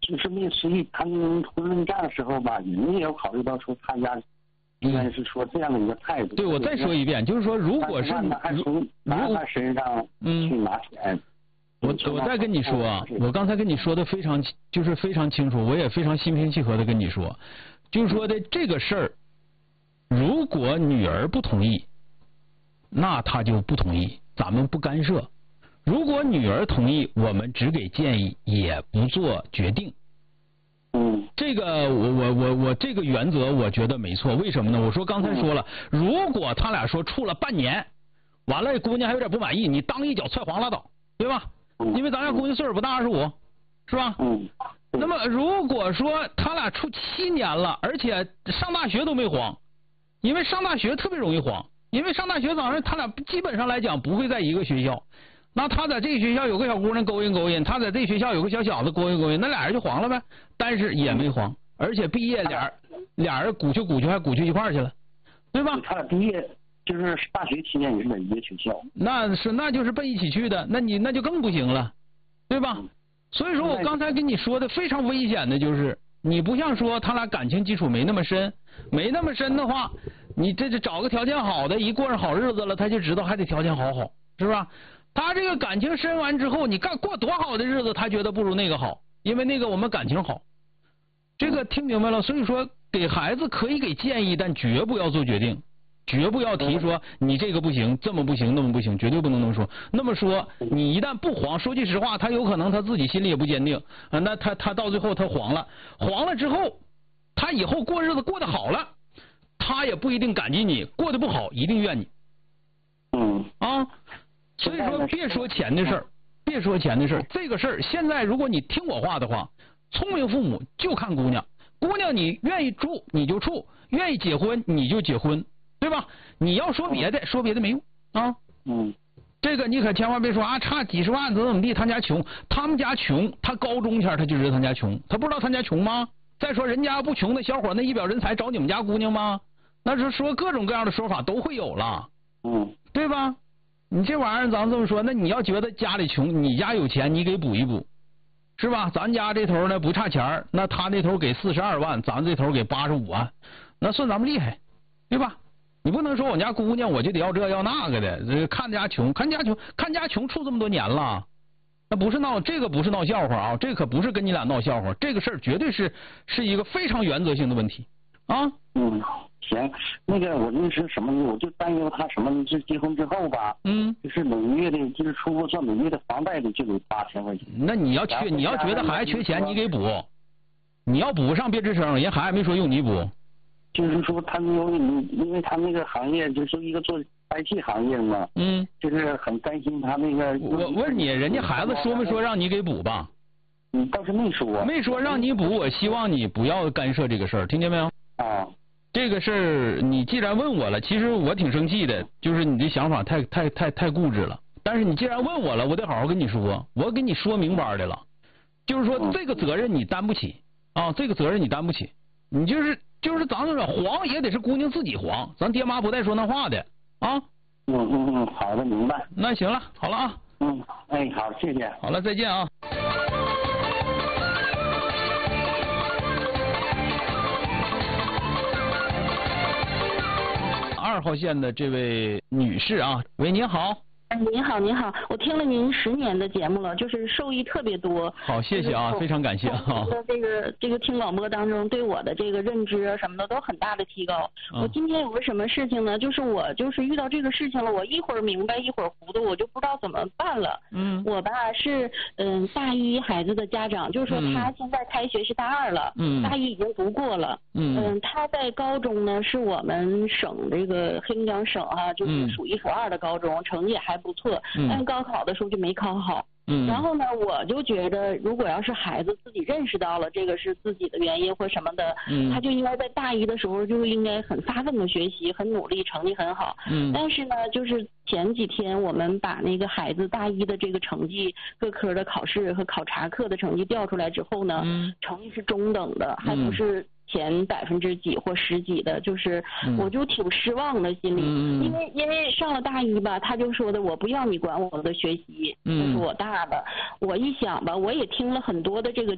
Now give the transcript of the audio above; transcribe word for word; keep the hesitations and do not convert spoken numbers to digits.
就是那个实际谈婚论嫁的时候吧，你们也要考虑到说他家应该是说这样的一个态度。 对，我再说一遍，就是说，如果是他还从拿他身上去拿钱。 嗯我我再跟你说啊，我刚才跟你说的非常就是非常清楚，我也非常心平气和的跟你说，就是说的这个事儿，如果女儿不同意，那他就不同意，咱们不干涉；如果女儿同意，我们只给建议，也不做决定。 嗯， 这个我我我我这个原则我觉得没错，为什么呢？我说刚才说了，如果他俩说处了半年，完了姑娘还有点不满意，你当一脚踹黄拉倒，对吧？因为咱家姑娘岁数不大，二十五，是吧？ 嗯。 那么如果说他俩处七年了，而且上大学都没黄，因为上大学特别容易黄，因为上大学早上他俩基本上来讲不会在一个学校，那他在这个学校有个小姑娘勾引勾引，他在这学校有个小小子勾引勾引，那俩人就黄了呗。但是也没黄，而且毕业俩俩人鼓秋鼓秋还鼓秋一块儿去了，对吧？ 他俩毕业。就是大学期间也是在一个学校， 那是那就是奔一起去的，那你那就更不行了，对吧？嗯、所以说我刚才跟你说的非常危险的就是，你不像说他俩感情基础没那么深，没那么深的话，你这就找个条件好的，一过上好日子了，他就知道还得条件好好，是吧？他这个感情深完之后，你干过多好的日子，他觉得不如那个好，因为那个我们感情好，这个听明白了？所以说给孩子可以给建议，但绝不要做决定。绝不要提说你这个不行，这么不行，那么不行，绝对不能那么说。那么说，你一旦不黄，说句实话，他有可能他自己心里也不坚定啊。那他他到最后他黄了，黄了之后，他以后过日子过得好了，他也不一定感激你；过得不好，一定怨你。 嗯啊，所以说别说钱的事儿，别说钱的事儿，这个事儿现在如果你听我话的话，聪明父母就看姑娘，姑娘你愿意处你就处，愿意结婚你就结婚。对吧？你要说别的，说别的没用啊。 嗯， 这个你可千万别说啊，差几十万怎么怎么地，他家穷，他们家穷，他高中前他就知道他家穷，他不知道他家穷吗？再说人家不穷的小伙，那一表人才找你们家姑娘吗？那是说各种各样的说法都会有了， 嗯， 对吧？你这玩意儿咱这么说，那你要觉得家里穷，你家有钱，你给补一补，是吧？咱家这头呢不差钱，那他那头给四十二万，咱这头给八十五万，那算咱们厉害，对吧？你不能说我家姑娘我就得要这要那个的，这看家穷，看家穷，看家穷处这么多年了，那不是闹这个不是闹笑话啊，这可不是跟你俩闹笑话，这个事儿绝对是是一个非常原则性的问题啊。 嗯，行，那个我那是什么，我就担忧他什么，是结婚之后吧， 嗯， 就是每个月的，就是初步算每个月的房贷的就得八千块钱。 那你要缺，你要觉得孩子缺钱，你给补，你要补上别吱声，人孩子没说用你补。 就是说他们有因为他那个行业就是一个做 I T 行业嘛， 嗯， 就是很担心他那个。 我问你，人家孩子说没说让你给补吧？ 你倒是没说。 没说让你补，我希望你不要干涉这个事儿，听见没有？ 啊， 这个事儿你既然问我了，其实我挺生气的，就是你的想法太太太太固执了。但是你既然问我了，我得好好跟你说，我给你说明白的了，就是说这个责任你担不起啊，这个责任你担不起，你就是。就是咱们说黄也得是姑娘自己黄，咱爹妈不带说那话的啊。 嗯嗯嗯，好的，明白。 那行了，好了啊。 嗯，哎，好，谢谢。 好了，再见啊。二号线的这位女士啊，喂，您好。 哎，您好，您好，我听了您十年的节目了，就是受益特别多。 好，谢谢啊，非常感谢啊。 这个这个听广播当中对我的这个认知啊什么的都很大的提高。嗯、我今天有个什么事情呢？就是我就是遇到这个事情了，我一会儿明白一会儿糊涂，我就不知道怎么办了。嗯。我吧是嗯大一孩子的家长，就是说他现在开学是大二了，嗯，大一已经读过了。嗯。嗯，他在高中呢是我们省这个黑龙江省啊，就是数一数二的高中，成绩也还不错，但高考的时候就没考好。嗯，然后呢，我就觉得，如果要是孩子自己认识到了这个是自己的原因或什么的，嗯，他就应该在大一的时候就应该很发奋的学习，很努力，成绩很好。嗯，但是呢，就是前几天我们把那个孩子大一的这个成绩，各科的考试和考察课的成绩调出来之后呢，嗯，成绩是中等的，还不是前百分之几或十几的，就是我就挺失望的心里，嗯、因为因为上了大一吧，他就说的我不要你管我的学习，这、嗯、是我大的。我一想吧，我也听了很多的这个